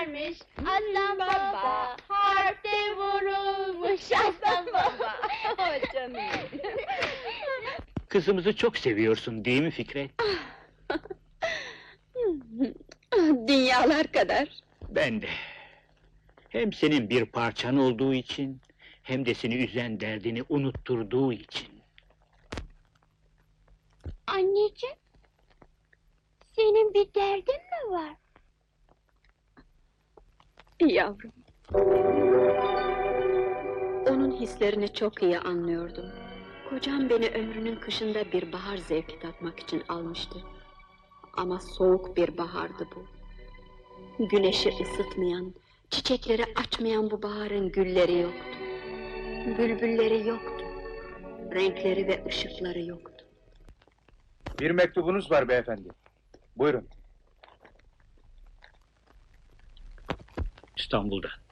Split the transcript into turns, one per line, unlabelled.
Aslan baba, harpte vurulmuş aslan baba.
Oh canım!
Kızımızı çok seviyorsun değil mi Fikret?
Dünyalar kadar!
Ben de. Hem senin bir parçan olduğu için, hem de seni üzen derdini unutturduğu için.
Anneciğim, senin bir derdin mi var?
Yavrum! Onun hislerini çok iyi anlıyordum. Kocam beni ömrünün kışında bir bahar zevki tatmak için almıştı. Ama soğuk bir bahardı bu. Güneşi ısıtmayan, çiçekleri açmayan bu baharın gülleri yoktu. Bülbülleri yoktu. Renkleri ve ışıkları yoktu.
Bir mektubunuz var beyefendi. Buyurun.
İstanbul'dan.